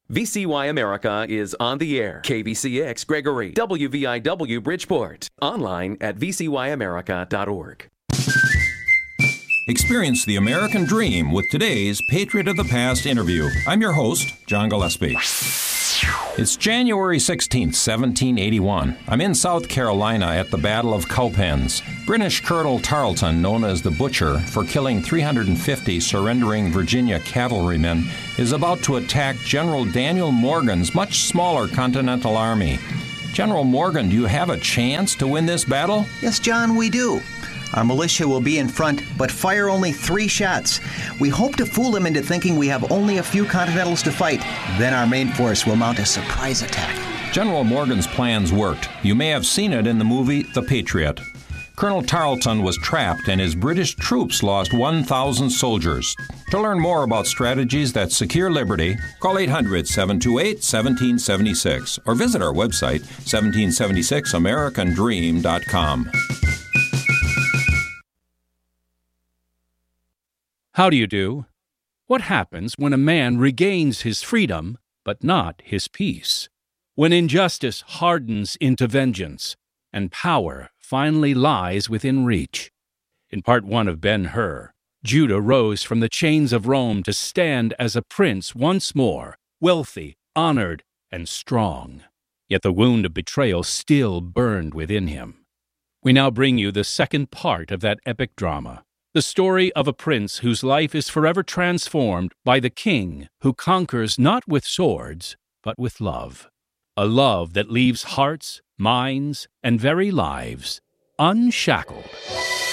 VCY America is on the air. KVCX Gregory, WVIW Bridgeport. Online at vcyamerica.org. Experience the American dream with today's Patriot of the Past interview. I'm your host, John Gillespie. It's January 16th, 1781. I'm in South Carolina at the Battle of Cowpens. British Colonel Tarleton, known as the Butcher, for killing 350 surrendering Virginia cavalrymen, is about to attack General Daniel Morgan's much smaller Continental Army. General Morgan, do you have a chance to win this battle? Yes, John, we do. Our militia will be in front, but fire only 3 shots. We hope to fool them into thinking we have only a few Continentals to fight. Then our main force will mount a surprise attack. General Morgan's plans worked. You may have seen it in the movie The Patriot. Colonel Tarleton was trapped and his British troops lost 1,000 soldiers. To learn more about strategies that secure liberty, call 800-728-1776 or visit our website, 1776americandream.com. How do you do? What happens when a man regains his freedom, but not his peace? When injustice hardens into vengeance, and power finally lies within reach? In Part 1 of Ben-Hur, Judah rose from the chains of Rome to stand as a prince once more, wealthy, honored, and strong. Yet the wound of betrayal still burned within him. We now bring you the second part of that epic drama. The story of a prince whose life is forever transformed by the king who conquers not with swords, but with love. A love that leaves hearts, minds, and very lives unshackled.